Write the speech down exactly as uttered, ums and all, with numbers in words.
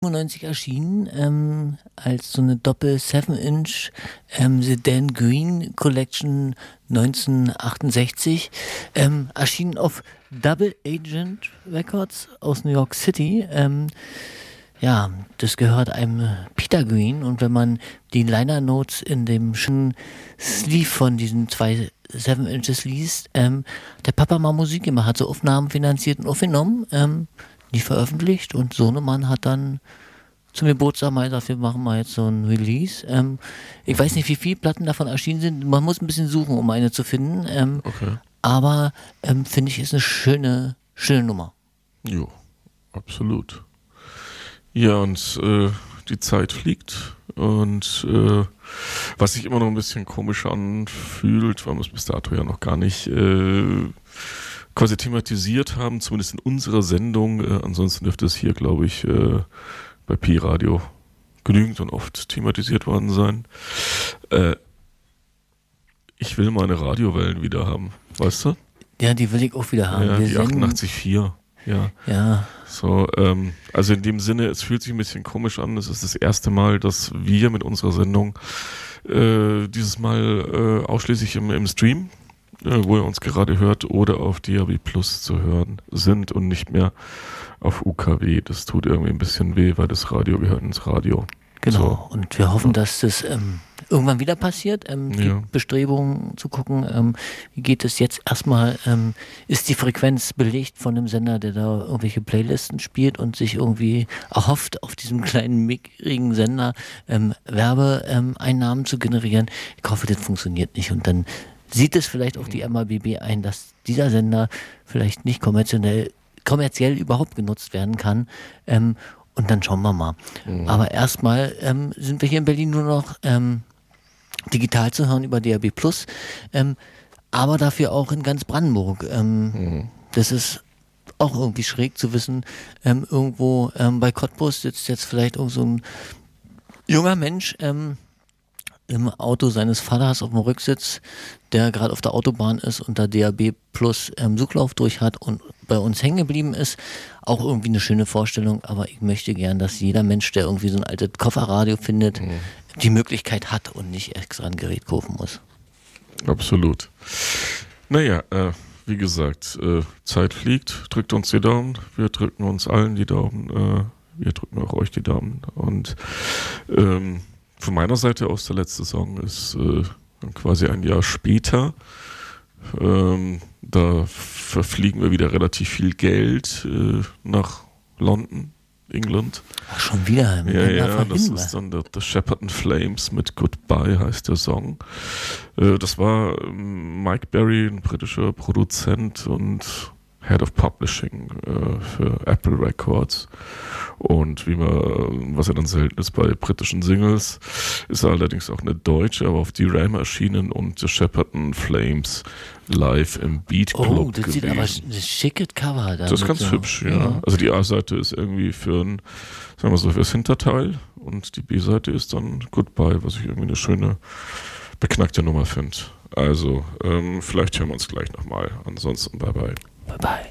fünfundneunzig erschienen, ähm, als so eine Doppel-Seven-Inch ähm, The Dan Green Collection neunzehnhundertachtundsechzig, ähm, erschienen auf Double Agent Records aus New York City. Ähm, ja, das gehört einem Peter Green, und wenn man die Liner Notes in dem schönen Sleeve von diesen zwei Seven Inches liest, ähm, der Papa mal Musik gemacht, hat so Aufnahmen finanziert und aufgenommen, ähm, nie veröffentlicht, und Sohnemann hat dann zum Geburtstag mal dafür machen wir jetzt so ein Release. Ähm, ich weiß nicht, wie viele Platten davon erschienen sind. Man muss ein bisschen suchen, um eine zu finden. Ähm, Okay. aber ähm, finde ich, ist eine schöne, schöne Nummer. Jo, absolut. Ja, und äh, die Zeit fliegt, und äh, was sich immer noch ein bisschen komisch anfühlt, weil wir es bis dato ja noch gar nicht äh, quasi thematisiert haben, zumindest in unserer Sendung. Äh, ansonsten dürfte es hier, glaube ich, äh, bei Pi-Radio genügend und oft thematisiert worden sein. Äh, ich will meine Radiowellen wieder haben, weißt du? Ja, die will ich auch wieder haben. Ja, Wir die senden- achtundachtzig Komma vier. Ja. Ja, So, ähm, also in dem Sinne, es fühlt sich ein bisschen komisch an. Es ist das erste Mal, dass wir mit unserer Sendung äh, dieses Mal äh, ausschließlich im, im Stream, äh, wo ihr uns gerade hört, oder auf D A B Plus zu hören sind und nicht mehr auf U K W. Das tut irgendwie ein bisschen weh, weil das Radio gehört ins Radio. genau. So. Und wir hoffen, dass das ähm, irgendwann wieder passiert. Ähm, es Ja. gibt Bestrebungen zu gucken, ähm, wie geht es jetzt erstmal, ähm, ist die Frequenz belegt von einem Sender, der da irgendwelche Playlisten spielt und sich irgendwie erhofft, auf diesem kleinen, mickrigen Sender ähm, Werbeeinnahmen zu generieren. Ich hoffe, das funktioniert nicht. Und dann sieht es vielleicht auch die M A B B ein, dass dieser Sender vielleicht nicht kommerziell, kommerziell überhaupt genutzt werden kann. Ähm, und dann schauen wir mal. Mhm. Aber erstmal ähm, sind wir hier in Berlin nur noch ähm, digital zu hören über D A B Plus, ähm, aber dafür auch in ganz Brandenburg. Ähm, Mhm. Das ist auch irgendwie schräg zu wissen, ähm, irgendwo ähm, bei Cottbus sitzt jetzt vielleicht irgend so ein junger Mensch ähm, im Auto seines Vaters auf dem Rücksitz, der gerade auf der Autobahn ist und da D A B Plus ähm, Suchlauf durch hat und bei uns hängen geblieben ist. Auch irgendwie eine schöne Vorstellung, aber ich möchte gern, dass jeder Mensch, der irgendwie so ein altes Kofferradio findet, Mhm. die Möglichkeit hat und nicht extra ein Gerät kaufen muss. Absolut. Naja, äh, wie gesagt, äh, Zeit fliegt, drückt uns die Daumen, wir drücken uns allen die Daumen, äh, wir drücken auch euch die Daumen, und ähm, von meiner Seite aus, der letzte Song ist äh, quasi ein Jahr später. Ähm, da verfliegen wir wieder relativ viel Geld äh, nach London, England. Ach, schon wieder im Ja, Länder ja, von das Himmel. ist dann der, der Shepperton Flames mit Goodbye heißt der Song. Äh, das war ähm, Mike Berry, ein britischer Produzent und Head of Publishing äh, für Apple Records. Und wie man, was ja dann selten ist bei britischen Singles, ist er allerdings auch eine deutsche, aber auf D-Ram erschienen und The Shepperton Flames live im Beat Club Oh, das sieht gewesen. aber sch- ein schickes Cover da. Das ist mit ganz so- hübsch, ja. Also die A-Seite ist irgendwie für ein, sagen wir so, fürs Hinterteil, und die B-Seite ist dann Goodbye, was ich irgendwie eine schöne, beknackte Nummer finde. Also, ähm, vielleicht hören wir uns gleich nochmal. Ansonsten, bye bye. Bye bye.